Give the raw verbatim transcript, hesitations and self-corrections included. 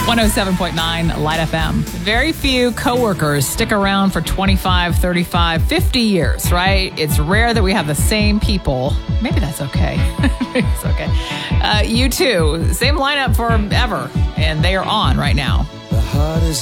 one oh seven point nine Light F M. Very few coworkers stick around for twenty-five, thirty-five, fifty years, right? It's rare that we have the same people. Maybe that's okay. Maybe it's okay. Uh, U two, same lineup forever, and they are on right now. The heart is